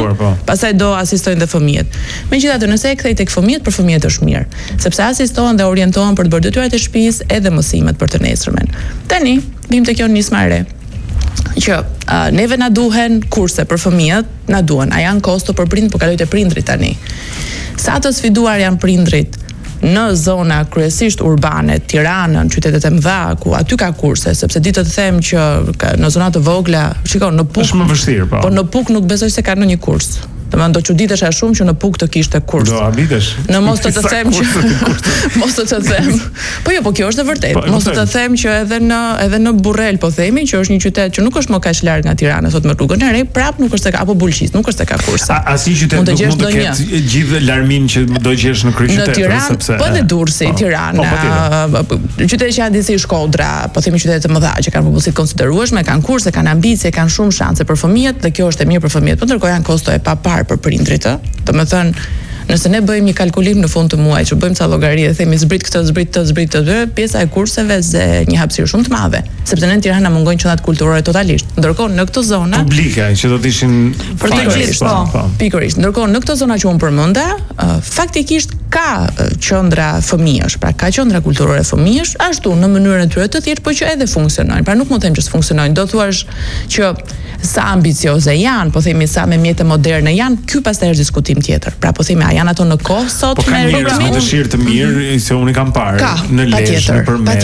Pastaj do asistojnë dhe fëmijët. Megjithatë, nëse e kthej tek fëmijët, për fëmijët është mirë, sepse asistohen dhe orientohen për të bërë detyrat e shtëpisë edhe mësimet për të nesërmen. Tani, vim te kjo nismë e re. Që neve na duhen kurse për fëmijët, na duhen, a janë kosto për prindrit, po kaloj te prindrit tani. Sa të sfiduar janë prindrit në zona kryesisht urbane, Tiranën, qytetet e mëdha, ku aty ka kurse, sepse ditë të them që në zona të vogla, shikon, në Puk është më vështirë, po. Po në Puk nuk besoj se ka ndonjë kurs. Domethënë do çuditesha shumë që në Puk të kishte kurs. Do habitesh. Në mos të them që mos të them. Po jo, po kjo është e vërtetë. Mos të them që edhe në Burrel po themi që është një qytet që nuk është më kaq larg nga Tirana, thotë me rrugën e re, prap nuk është se ka, apo Bulqis, nuk është se ka kurse. Asnjë qytet nuk mund të ketë gjithë larmin që do gjesh në kryeqytet, sepse po dhe Durrësi, Tirana, qytetet që janë disi Shkodra, po themi qytete të mëdha që kanë popullsi të konsiderueshme, kanë kurse, kanë ambicie, kanë shumë shanse për fëmijët dhe kjo është e mirë për fëmijët, por ndërkohë janë kosto e papar për prindrit, domethënë nëse ne bëjmë një kalkulim në fund të muajit, që bëjmë ca llogari dhe themi zbrit këtë, pjesa e kurseve ze një hapësirë shumë të madhe, sepse në Tiranë mungojnë qendrat kulturore totalisht. Ndërkohë në këto zona publike që do të ishin për të gjithë, pikërisht. Ndërkohë në këto zona që unë përmenda, faktikisht ka qendra fëmijësh, pra ka qendra kulturore fëmijësh, ashtu në mënyrën e tyre të thjeshtë, por që edhe funksionojnë. Pra nuk mund të them që funksionojnë. Do thuash që sa ambicioze janë, po themi sa me mjete moderne janë, ky pastaj është diskutim tjetër. Pra po themi a janë ato në kohë sot me rrugëmin? Po dëshirë të mirë, se unë kam parë në Lezhë, në Përmet,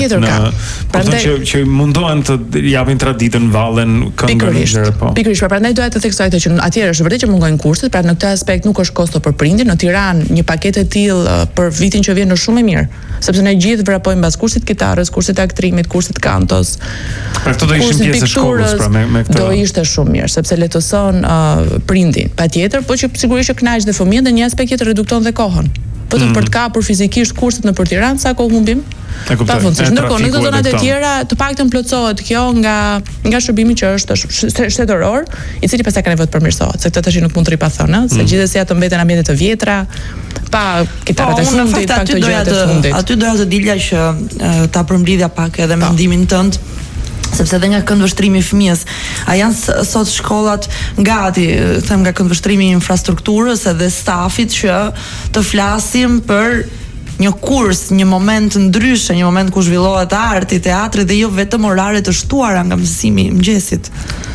që mundohen të japin traditën, vallen, këngën, po. Pikërisht, prandaj doja të theksoj këtë që atëherë është vërtet që mungojnë kurset, pra në këtë aspekt nuk është kosto për prindin. Në Tiranë një paketë e tillë për vitin që vjen është shumë e mirë, sepse ne gjithë vrapojmë mbas kursit kitarës, kursit aktrimit, kursit kantos. Pra këto do ishin pjesë e shkollës, pra me këtë. Do ishte shumë mirë, sepse lehtëson prindin. Patjetër, po që sigurisht që kënaq dhe fëmijën dhe një aspekt tjetër redukton dhe kohën. Vetëm për të kapur fizikisht kurset nëpër Tiranë, sa kohë humbim? Pafundësisht. Ndërkohë në këto zonat e tjera të paktën plotësohet kjo nga shërbimi që është shtetëror, i cili pastaj ka nevojë të përmirësohet. Se këtë tash nuk mund të ripa thënë, se gjithsesi ato mbeten ambiente të vjetra, pa kitarët e fundit, pa këto gjërat e fundit. Aty doja të dilja që ta përmbledhja pak edhe mendimin tënd, sepse edhe nga këndvështrimi i fëmijës, a janë sot shkollat gati, them nga këndvështrimi i infrastrukturës edhe stafit që të flasim për një kurs, një moment ndryshe, një moment ku zhvillohet arti, teatri dhe jo vetëm orare të shtuara nga mësimi i mëngjesit.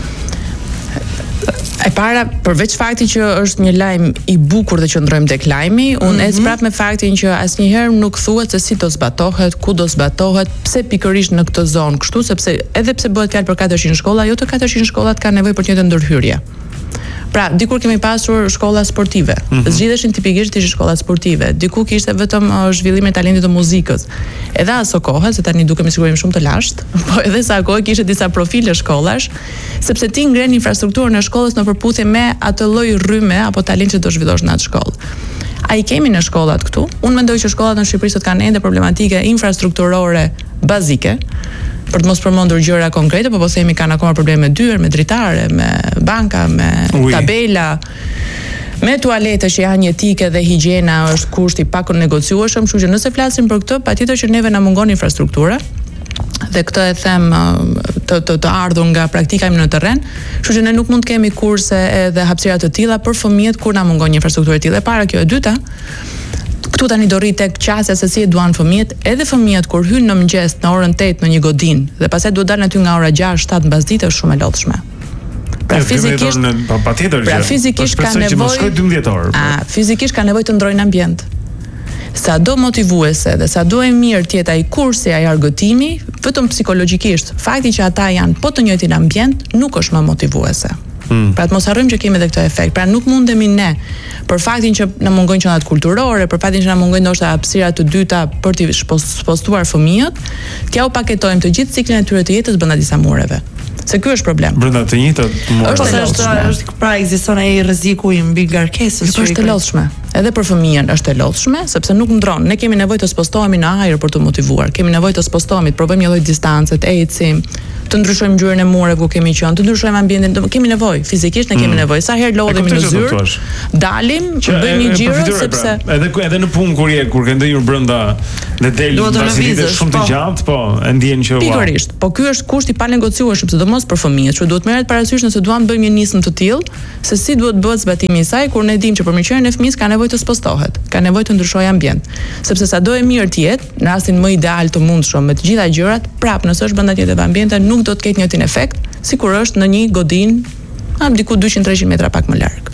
E para, përveç fakti që është një lajm i bukur dhe që ndrojmë tek lajmi, unë ec prapë me faktin që asnjëherë nuk thuhet se si do zbatohet, ku do zbatohet, pse pikërisht në këtë zonë kështu, sepse edhe pse bëhet fjalë për 400 shkolla, jo të 400 shkollat kanë nevojë për të njëjtën ndërhyrje. Pra, dikur kemi pasur shkolla sportive. Zgjidheshin tipikisht ishin shkolla sportive. Diku kishte vetëm zhvillimin e talentit të muzikës. Edhe aso kohë, se tani dukemi sigurisht shumë të lashtë, po edhe sa kohë kishte disa profile shkollash, sepse ti ngren infrastrukturën e shkollës në përputhje me atë lloj rrymë apo talenti që do zhvillosh në atë shkollë. A i kemi në shkollat këtu? Unë mendoj që shkollat në Shqipëri sot kanë ende problematike infrastrukturore bazike, për të mos përmendur gjëra konkrete, po themi kanë akoma probleme me dyert, me dritare, me banka, me tabela, me tualete që janë etike dhe higjiena është kusht i pakonegociueshëm, kështu që nëse flasim për këtë, patjetër që neve na mungon infrastruktura. Dhe këtë e them të ardhur nga praktika ime në terren, kështu që ne nuk mund të kemi kurse edhe hapësira të tilla për fëmijët kur na mungon një infrastrukturë e tillë. E para kjo, e dyta, këtu tani do rrit tek qasja se si e duan fëmijët, edhe fëmijët kur hyjnë në mëngjes në orën 8 në një godinë dhe pastaj duhet dalin aty nga ora 6-7 mbasditë është shumë e lodhshme. Pra fizikisht ka nevojë. Fizikisht ka nevojë të ndrojnë ambient. Sa do motivuese dhe sa do e mirë tjetë ai kursi, ai argëtimi, vetëm psikologjikisht, fakti që ata janë po të njëjtin ambient nuk është më motivuese. Pra të mos harrojmë që kemi edhe këtë efekt. Pra nuk mundemi ne, për faktin që na mungojnë qendrat kulturore, për faktin që na mungojnë ndoshta hapësira të dyta për të spostuar fëmijët, t'ja u paketojmë të gjithë ciklin e tyre të jetës brenda disa mureve. Se ky është problem. Brenda të njëjtat mureve. Është pra ekziston ai rreziku i mbi ngarkesës. Është e lodhshme. edhe për fëmijën është e lodhshme, sepse nuk ndron. Ne kemi nevojë të spostohemi në ajër për të motivuar. Kemi nevojë të spostohemi, të provojmë një lloj distance, të ecim, të ndryshojmë ngjyrën e mureve ku kemi qenë, të ndryshojmë ambientin, kemi nevojë, fizikisht ne kemi nevojë. Sa herë lodhemi në zyrë, dalim, bëjmë një xhiro sepse edhe në punë kur ke ndëjur brenda dhe del pasuritë shumë të gjatë, po, e ndjen që pikërisht. Po ky është kushti pa negociueshëm, sidomos për fëmijët, që duhet merret parasysh nëse duam të bëjmë një nismë të tillë, se si duhet bëhet zbatimi i saj kur ne dimë që për mirëqenien e fëmijës ka nevojë të spostohet, ka nevojë të ndryshojë ambient. Sepse sado e mirë të jetë, në rastin më ideal të mundshëm me të gjitha gjërat, prapë nëse është brenda të jetëve ambiente nuk do të ketë njëjtin efekt, sikur është në një godinë diku 200-300 metra pak më larg.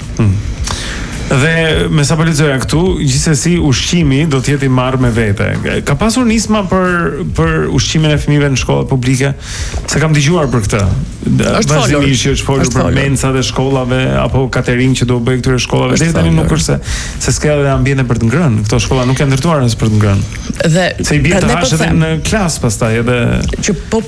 Dhe me sa po lexoja këtu, gjithsesi ushqimi do të jetë i marrë me vete. Ka pasur nisma për ushqimin e fëmijëve në shkolla publike? Se kam dëgjuar për këtë. Vazhdimisht është folur për mencat e shkollave apo catering që do bëj këtyre shkollave. Deri tani nuk është se s'ka edhe ambiente për të ngrënë. Këto shkolla nuk janë ndërtuar as për të ngrënë. Dhe se i bie të hash edhe në klas pastaj edhe që po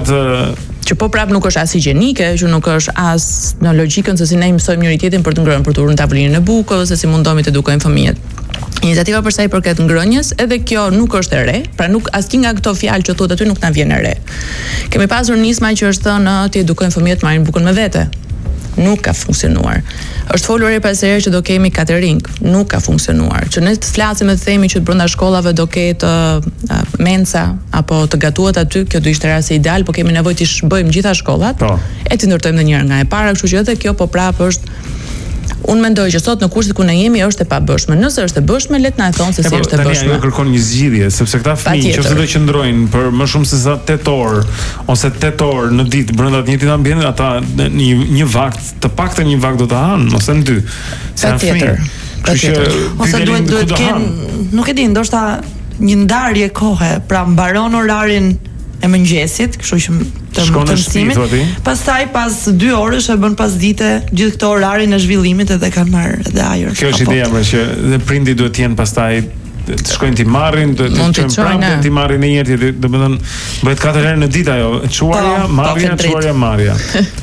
prap nuk është as higjienike, që nuk është as në logjikën se si ne mësojmë njëri tjetrin për të ngrënë, për të urën tavolinën e bukës, se si mundohemi të edukojmë fëmijët. Iniciativa për sa i përket ngrënies, edhe kjo nuk është e re, pra nuk asnjë nga këto fjalë që thuhet aty nuk na vjen e re. Kemi pasur nisma që është thënë të edukojmë fëmijët të marrin bukën me vete. Nuk ka funksionuar. Është folur e pas herë që do kemi catering, nuk ka funksionuar. Që ne të flasim dhe të themi që brenda shkollave do ketë mensa apo të gatuat aty, kjo do ishte rasti ideal, po kemi nevojë të shbëjmë gjitha shkollat. E të ndërtojmë në njëra nga e para, kështu që edhe kjo po prapë është. Unë mendoj që sot në kushtet ku ne jemi është e pabërshme. Nëse është e bërshme, le të na e thonë se si është e bërshme. Tani ajo kërkon një zgjidhje, sepse këta fëmijë nëse do qëndrojnë për më shumë se sa 8 orë ose 8 orë në ditë brenda të njëjtit ambienti, ata një vakt, të paktën një vakt do ta hanë, ose në dy. Patjetër. Ose duhet të kenë, nuk e di, ndoshta një ndarje kohe, pra mbaron orarin e mëngjesit, kështu që të mësimit. Pastaj pas 2 orësh e bën pasdite gjithë këto orarin e zhvillimit edhe kanë marrë edhe ajër. Kjo është ideja pra që dhe prindit duhet të jenë pastaj të shkojnë t'i marrin, të shkojnë pranë t'i marrin në një herë, domethënë bëhet 4 herë në ditë ajo, çuarja, marrja.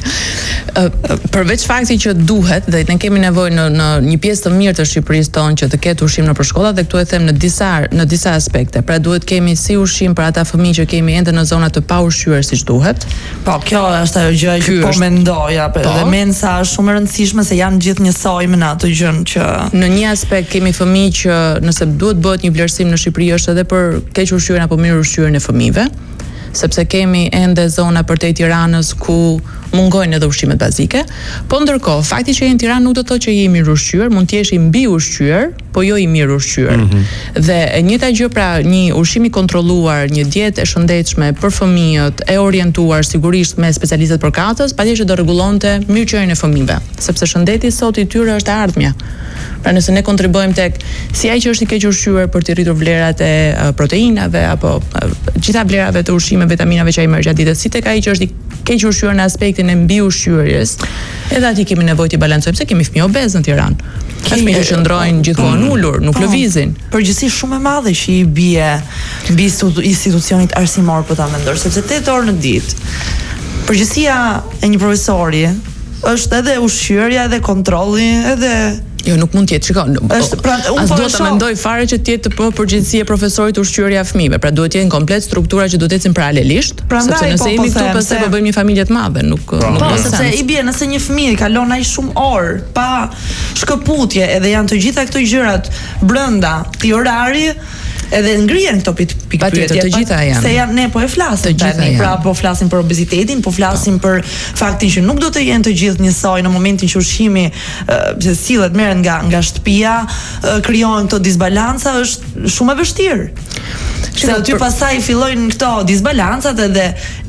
Përveç faktit që duhet dhe ne kemi nevojë në një pjesë të mirë të Shqipërisë tonë që të ketë ushqim nëpër shkolla, dhe këtu e them në disa aspekte. Pra duhet kemi si ushqim për ata fëmijë që kemi ende në zona të paushqyer siç duhet. Po, kjo është ajo gjë që po mendoja, dhe mensa është shumë e rëndësishme se janë gjithë njësoj me ato gjën që në një aspekt kemi fëmijë që nëse duhet bëhet një vlerësim në Shqipëri është edhe për keq ushqyerjen apo mirë ushqyerjen e fëmijëve, sepse kemi ende zona përtej Tiranës ku mungojnë edhe ushqimet bazike, po ndërkohë fakti që je në Tiranë nuk do të thotë që je i mirë ushqyer, mund të jesh i mbi ushqyer, po jo i mirë ushqyer. Dhe e njëjta gjë, pra një ushqim i kontrolluar, një dietë e shëndetshme për fëmijët, e orientuar sigurisht me specialistët për katës, patjetër do rregullonte mirëqenien e fëmijëve, sepse shëndeti sot i tyre është e ardhmja. Pra nëse ne kontribuojmë tek si ai që është i keq ushqyer për të rritur vlerat e proteinave apo gjitha vlerave të ushqimeve, vitaminave që ai merr gjatë ditës, si tek ai që është i keq ushqyer në aspektin e mbi ushqyerjes, edhe aty kemi nevojë të balancojmë, se kemi fëmijë obez në Tiranë. Fëmijë që qëndrojnë gjithmonë ulur, nuk lëvizin. Përgjithësi shumë e madhe që i bie mbi institucionit arsimor, po ta mendosh, sepse 8 orë në ditë. Përgjithësia e një profesori është edhe ushqyerja, edhe kontrolli, edhe jo, nuk mund të jetë, shikon. As do ta mendoj fare që të jetë po përgjithësia e profesorit ushqyerja e fëmijëve, pra duhet të jenë komplet struktura që duhet të ecin paralelisht, sepse nëse jemi këtu pastaj po bëjmë një familje të madhe, nuk sepse i bie nëse një fëmijë kalon ai shumë orë pa shkëputje, edhe janë të gjitha këto gjërat brenda ti orari, edhe ngrihen këto pikpyetje. Të gjitha janë. Se janë, ne po e flasim tani, pra po flasim për obezitetin, po flasim për faktin që nuk do të jenë të gjithë njësoj në momentin që ushqimi sillet merret nga shtëpia, krijohen këto disbalanca, është shumë e vështirë. Se aty pastaj fillojnë këto disbalancat edhe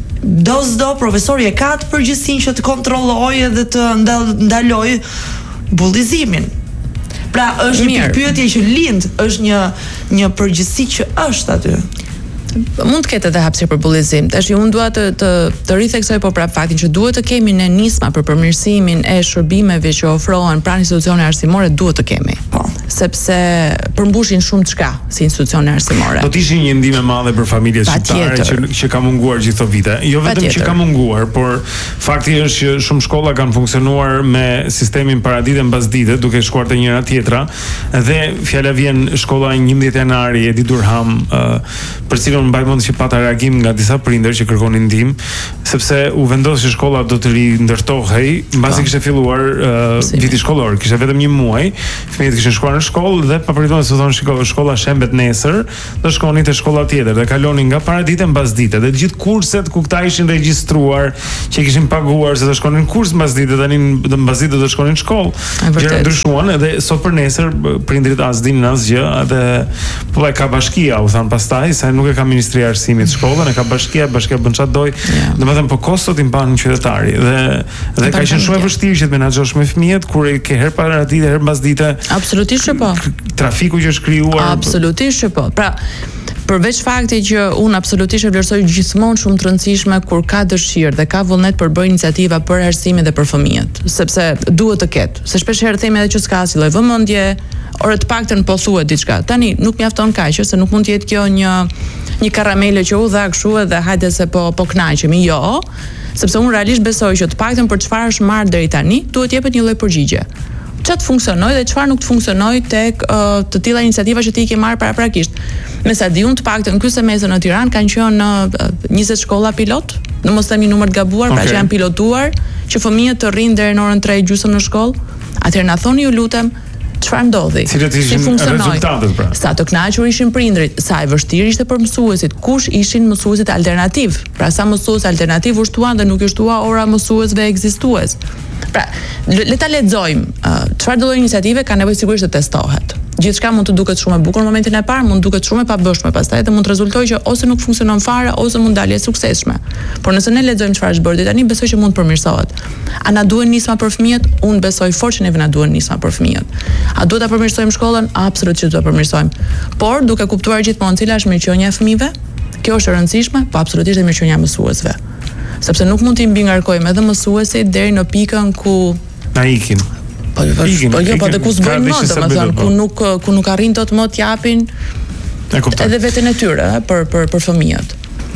do profesori e ka të përgjegjësinë që të kontrollojë dhe të ndalojë bullizimin. Pra është një pyetje që lind, është një përgjegjësi që është aty. Mund të ketë edhe hapësirë për bullizim. Tash unë dua të ritheksoj po prap faktin që duhet të kemi ne nisma për përmirësimin e shërbimeve që ofrohen pranë institucioneve arsimore, duhet të kemi. sepse përmbushin shumë çka si institucione arsimore. Do të ishin një ndihmë e madhe për familjet shqiptare që ka munguar gjithë këto vite. Jo vetëm që ka munguar, por fakti është që shumë shkolla kanë funksionuar me sistemin paradite mbas dite, duke shkuar te njëra tjetra, dhe fjala vjen shkolla 11 janari Edi Durham, për cilën mbaj mend që pata reagim nga disa prindër që kërkonin ndihmë, sepse u vendosi që shkolla do të rindërtohej mbasi kishte filluar viti shkollor, kishte vetëm një muaj, fëmijët kishin shkuar në shkollë dhe papritur se thonë shikollë, shkolla shembet nesër, do shkonin te shkolla tjetër dhe kalonin nga paradite mbas dite dhe gjithë kurset ku këta ishin regjistruar, që kishin paguar se do shkonin kurs mbas dite, tani mbas dite do shkonin në shkollë. Gjëra ndryshuan edhe sot për nesër prindrit as dinin asgjë, dhe po e ka bashkia, u than pastaj se nuk e ka Ministria e Arsimit shkollën, e ka bashkia bën çfarë doj. Domethënë po kostot i mban qytetari dhe ka qenë shumë e vështirë që të menaxhosh me fëmijët kur e ke her para dite, her mbas dite. Absolutisht që po. Trafiku që është krijuar. Absolutisht që po. Pra, përveç fakti që unë absolutisht e vlerësoj gjithmonë shumë të rëndësishme kur ka dëshirë dhe ka vullnet për bërë iniciativa për arsimin dhe për fëmijët, sepse duhet të ketë. Se shpesh herë themi edhe që s'ka asnjë lloj vëmendje, ore të paktën po thuhet diçka. Tani nuk mjafton kaq, se nuk mund të jetë kjo një karamele që u dha kështu edhe hajde se po kënaqemi. Jo, sepse unë realisht besoj që të paktën për çfarë është marrë deri tani, duhet jepet një lloj përgjigje. Çfarë të funksionoi dhe çfarë nuk të funksionoi tek të tilla iniciativa që ti ke marrë paraprakisht. Me sa di unë të paktën ky semestër në Tiranë kanë qenë 20 shkolla pilot, në mos themi numër të gabuar, pra që janë pilotuar, që fëmijët të rrinë deri në orën 3:30 në shkollë. Atëherë na thoni ju lutem, çfarë ndodhi? Si rezultatet pra? Sa të kënaqur ishin prindrit, sa e vështirë ishte për mësuesit, kush ishin mësuesit alternativ. Pra sa mësues alternativ u shtuan dhe nuk u shtua ora mësuesve ekzistues. Pra, le ta lexojmë, çfarë do lloj iniciative ka nevojë sigurisht të testohet. Gjithçka mund të duket shumë e bukur në momentin e parë, mund të duket shumë e pabëshme pastaj dhe mund të rezultojë që ose nuk funksionon fare ose mund dalë e suksesshme. Por nëse ne lexojmë çfarë është bërë deri tani, besoj që mund të përmirësohet. A na duhen nisma për fëmijët? Unë besoj fort që neve na duhen nisma për fëmijët. A duhet ta përmirësojmë shkollën? Absolutisht duhet ta përmirësojmë. Por duke kuptuar gjithmonë cila është mirëqenia e fëmijëve, kjo është e rëndësishme, po absolutisht edhe mirëqenia e mësuesve. Sepse nuk mund t'i mbingarkojmë edhe mësuesit deri në pikën ku na ikin. Po dhe ku s'bëjnë më, domethënë ku nuk arrin dot më t'japin edhe veten e tyre për fëmijët.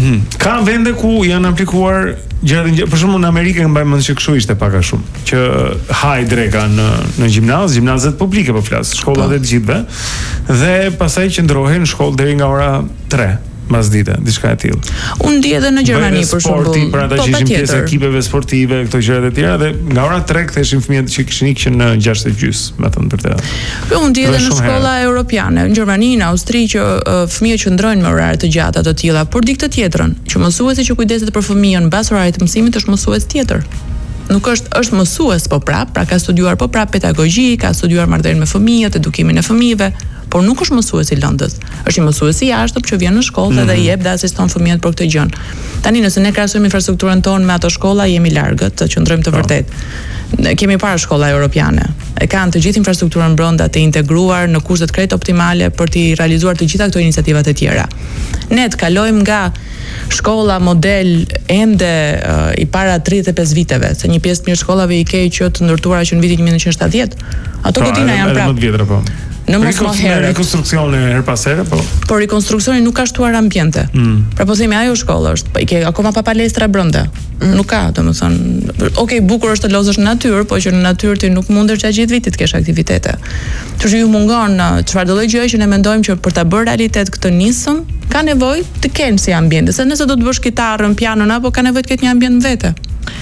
Ka vende ku janë aplikuar gjëra, për shembull në Amerikë mbaj mend që kështu ishte pak a shumë, që haj dreka në gjimnazet publike po flas, shkollat e të gjithëve, dhe pastaj qëndrohen në shkollë deri nga ora 3. Mas dite, diçka e tillë. Unë ndi edhe në Gjermani për shembull. Për ata që ishin pjesë e ekipeve sportive, këto gjërat e tjera, dhe nga ora 3 ktheshin fëmijët që kishin ikur në 6:30, me thënë për të. Po unë ndi edhe në shkolla europiane, në Gjermani, në Austri, që fëmijët qëndrojnë me orare të gjata të tilla, por di këtë tjetrën, që mësuesi që kujdeset për fëmijën mbas orarit të mësimit është mësues tjetër. Nuk është mësues po prap, pra ka studiuar po prap pedagogji, ka studiuar marrëdhënie me fëmijët, edukimin e fëmijëve, por nuk është mësues i lëndës. Është një mësues i jashtëm që vjen në shkollë dhe jep dhe asiston fëmijët për këtë gjë. Tani nëse ne krahasojmë infrastrukturën tonë me ato shkolla, jemi largët të qëndrojmë të vërtet. Ne kemi parë shkolla europiane. E kanë të gjithë infrastrukturën brenda të integruar në kushte të krejt optimale për të realizuar të gjitha këto iniciativat e tjera. Ne të kalojmë nga shkolla model ende i para 35 viteve, se një pjesë të mirë shkollave i ke që të ndërtuara që në vitin 1970. Ato godina janë prapë. Më të vjetra po. Në mos më herët. Rekonstruksione her pas here, po. Por rekonstruksioni nuk ka shtuar ambiente. Pra po themi ajo shkolla është, po i ke akoma pa palestra brenda. Nuk ka, domethënë, okay, bukur është të lozësh në natyrë, po që në natyrë ti nuk mundesh gjatë gjithë vitit të kesh aktivitete. Që ju mungon çfarëdo lloj gjëje që ne mendojmë që për ta bërë realitet këtë nisëm, ka nevojë të kenë si ambiente. Se nëse do të bësh kitarën, pianon apo ka nevojë të ketë një ambient vetë.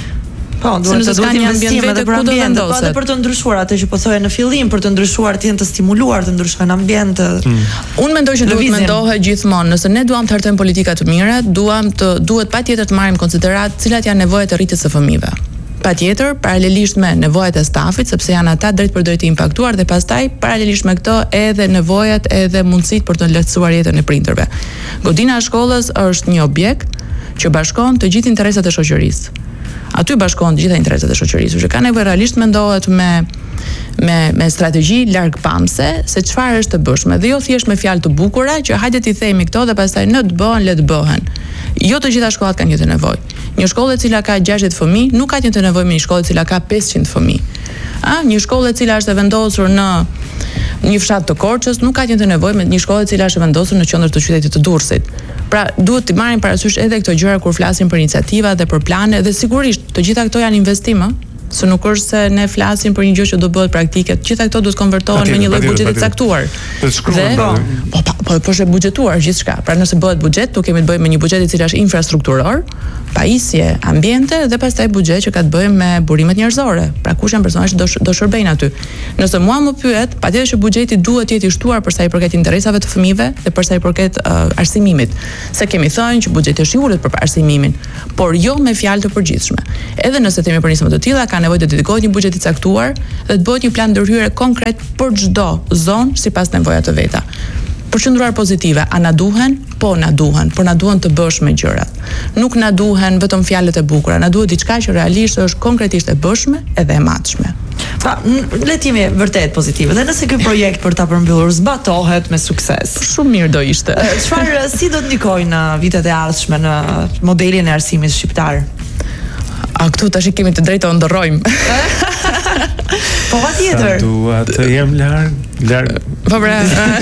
Po, duhet të investime edhe për ambientin, po edhe për të ndryshuar atë që po thoya në fillim, për të ndryshuar të jenë të stimuluar të ndryshojnë ambient. Unë mendoj që duhet mendohet gjithmonë, nëse ne duam të hartojmë politika të mira, duhet patjetër të marrim në konsiderat cilat janë nevojat e rritjes së fëmijëve. Patjetër, paralelisht me nevojat e stafit, sepse janë ata drejt për drejt të impaktuar, dhe pastaj paralelisht me këto edhe nevojat edhe mundësitë për të lehtësuar jetën e prindërve. Godina e shkollës është një objekt që bashkon të gjithë interesat e shoqërisë. Aty bashkohen të gjitha interesat e shoqërisë, që ka nevojë realisht mendohet me strategji largpamse se çfarë është të bëshme, dhe jo thjesht me fjalë të bukura që hajde ti themi këto dhe pastaj në të bëhen, le të bëhen. Jo të gjitha shkollat kanë një nevojë. Një shkollë e cila ka 60 fëmijë nuk ka një nevojë me një shkollë e cila ka 500 fëmijë. Një shkollë e cila është e vendosur një fshat të Korçës nuk ka qenë të nevojë me një shkollë e cila është vendosur në qendër të qytetit të Durrësit. Pra duhet të marrin parasysh edhe këto gjëra kur flasim për iniciativa dhe për plane, dhe sigurisht të gjitha këto janë investim, se nuk është se ne flasim për një gjë që do bëhet praktike, të gjitha këto duhet konvertohen në një lloj buxheti të caktuar. Po është e buxhetuar gjithçka. Pra nëse bëhet buxhet, tu kemi të bëjmë me një buxhet i cili është infrastrukturor, pajisje, ambiente dhe pastaj buxhet që ka të bëjë me burimet njerëzore. Pra kush janë personazhet që do shërbejnë aty. Nëse mua më pyet, patjetër që buxheti duhet të jetë i shtuar për sa i përket interesave të fëmijëve dhe për sa i përket arsimimit. Se kemi thënë që buxheti është i ulët për arsimimin, por jo me fjalë të përgjithshme. Edhe nëse kemi për nismë të tilla, ka nevojë të dedikohet një buxhet i caktuar dhe të bëhet një plan ndërhyrje konkret për çdo zonë sipas nevojave të veta. Përqendruar pozitive, a na duhen? Po na duhen, por na duhen të bëshme gjërat. Nuk na duhen vetëm fjalët e bukura, na duhet diçka që realisht është konkretisht e bëshme edhe e matshme. Pa, le të jemi vërtet pozitive. Dhe nëse ky projekt për ta përmbyllur zbatohet me sukses, shumë mirë do ishte. Çfarë si do të ndikojë në vitet e ardhshme në modelin e arsimit shqiptar? A këtu tash kemi të drejtë të ndërrojmë. Po patjetër. Dua të jem larg. Po pra.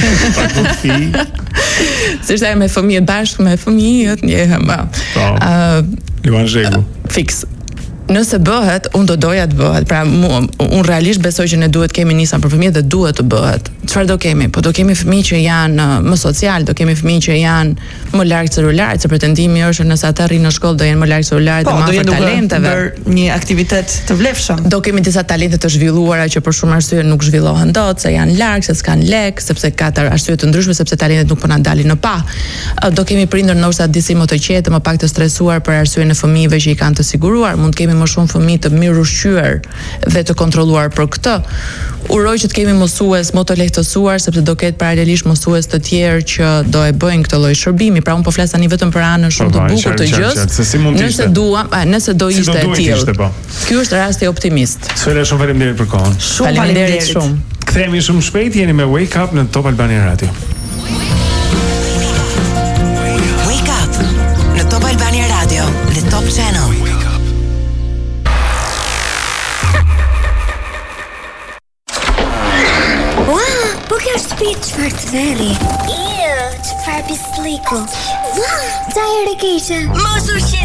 Se është me fëmijët bashkë, me fëmijët njehem. Po. Luan zhegu. Fiks. Nëse bëhet, unë do doja të bëhet. Pra unë realisht besoj që ne duhet kemi nisa për fëmijët dhe duhet të bëhet. Çfarë do kemi? Po do kemi fëmijë që janë më social, do kemi fëmijë që janë më larg celularit, se pretendimi është nëse ata rrinë në shkollë do jenë më larg celularit dhe më afër talenteve. Për një aktivitet të vlefshëm. Do kemi disa talente të zhvilluara që për shumë arsye nuk zhvillohen dot, se janë larg, se s'kan lek, sepse ka arsye të ndryshme, sepse talentet nuk po na dalin në pa. Do kemi prindër ndoshta disi më të qetë, më pak të stresuar për arsyeën e fëmijëve që i kanë të siguruar. Mund të kemi më shumë fëmijë të mirë ushqyer dhe të kontrolluar për këtë. Uroj që të kemi mësues më të lehtësuar, sepse do ketë paralelisht mësues të tjerë që do e bëjnë këtë lloj shërbimi. Pra unë po flas tani vetëm për anën shumë të bukur të gjës. Nëse duam, nëse do ishte e tillë. Ky është rasti optimist. Sfera, shumë faleminderit për kohën. Faleminderit shumë. Kthehemi shumë shpejt, jeni me Wake Up në Top Albania Radio. Wake Up në Top Albania Radio, the Top Channel. Çfarë të veri? Çfarë pisliku? Qa e rekeqe? Mos u shqetëso.